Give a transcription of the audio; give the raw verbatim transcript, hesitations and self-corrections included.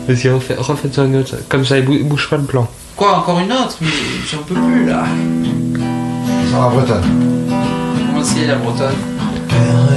Vas-y, refais, refaites une autre. Comme ça, il bou- bouge pas le plan. Quoi, encore une autre? Mais j'en peux plus là. Sur la bretonne. Comment c'est la bretonne?